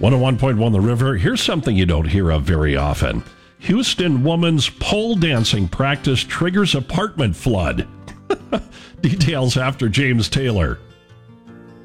101.1 The River. Here's something you don't hear of very often. Houston woman's pole dancing practice triggers apartment flood. Details after James Taylor.